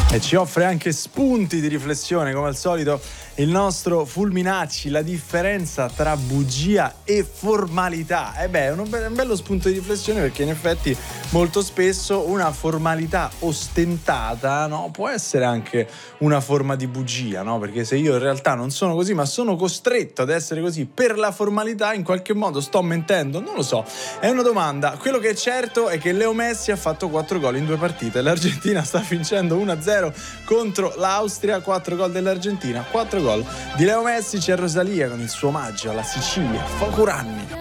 E ci offre anche spunti di riflessione, come al solito, il nostro Fulminacci, la differenza tra bugia e formalità. È un bello spunto di riflessione, perché in effetti molto spesso una formalità ostentata, no, può essere anche una forma di bugia, no? Perché se io in realtà non sono così, ma sono costretto ad essere così per la formalità, in qualche modo sto mentendo? Non lo so, è una domanda. Quello che è certo è che Leo Messi ha fatto 4 gol in 2 partite. L'Argentina sta vincendo 1-0 contro l'Austria. 4 gol dell'Argentina, 4 gol di Leo Messi. C'è Rosalia con il suo omaggio alla Sicilia. Focuranni.